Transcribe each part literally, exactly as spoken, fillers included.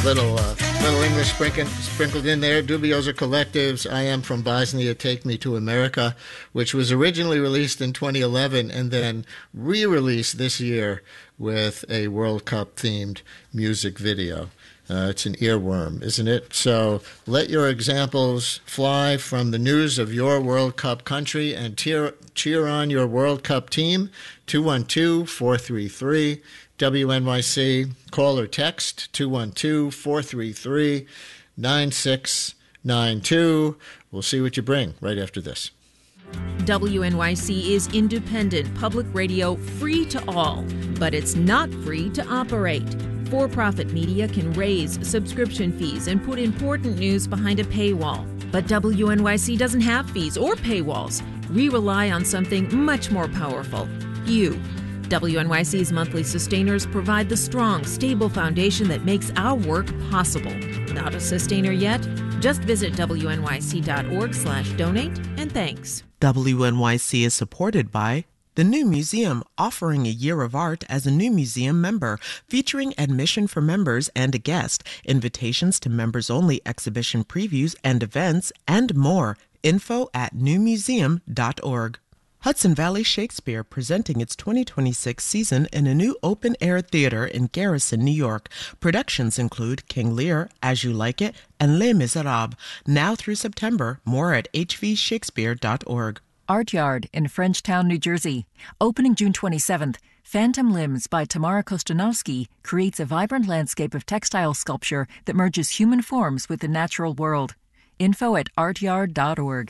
little uh, little English sprinkled, sprinkled in there. Dubiosa Collective's I Am From Bosnia, Take Me to America, which was originally released in twenty eleven and then re-released this year with a World Cup-themed music video. Uh, it's an earworm, isn't it? So let your examples fly from the news of your World Cup country and cheer, cheer on your World Cup team. two one two, four three three, W N Y C. Call or text two one two, four three three, nine six nine two. We'll see what you bring right after this. W N Y C is independent public radio, free to all, but it's not free to operate. For-profit media can raise subscription fees and put important news behind a paywall. But W N Y C doesn't have fees or paywalls. We rely on something much more powerful, you. W N Y C's monthly sustainers provide the strong, stable foundation that makes our work possible. Not a sustainer yet? Just visit W N Y C dot org slash donate and thanks. W N Y C is supported by the New Museum, offering a year of art as a New Museum member, featuring admission for members and a guest, invitations to members-only exhibition previews and events, and more. Info at new museum dot org. Hudson Valley Shakespeare presenting its twenty twenty-six season in a new open-air theater in Garrison, New York. Productions include King Lear, As You Like It, and Les Miserables. Now through September. More at h v shakespeare dot org. Art Yard in Frenchtown, New Jersey. Opening June twenty-seventh, Phantom Limbs by Tamara Kostanovsky creates a vibrant landscape of textile sculpture that merges human forms with the natural world. Info at art yard dot org.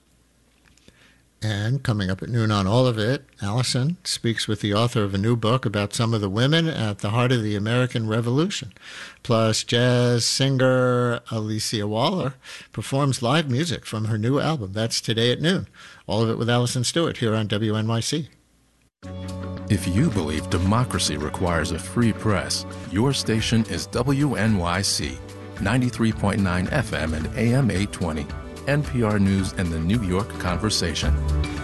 And coming up at noon on All of It, Allison speaks with the author of a new book about some of the women at the heart of the American Revolution. Plus, jazz singer Alicia Waller performs live music from her new album. That's today at noon. All of It with Allison Stewart here on W N Y C. If you believe democracy requires a free press, your station is W N Y C, ninety-three point nine F M and A M eight twenty. N P R News and the New York Conversation.